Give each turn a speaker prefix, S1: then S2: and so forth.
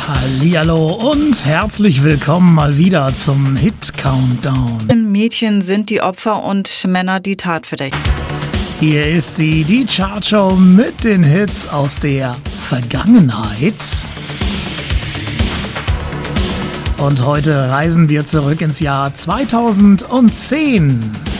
S1: Hallihallo und herzlich willkommen mal wieder zum Hit Countdown.
S2: Mädchen sind die Opfer und Männer die Tatverdächtigen.
S1: Hier ist sie, die Chartshow mit den Hits aus der Vergangenheit. Und heute reisen wir zurück ins Jahr 2010.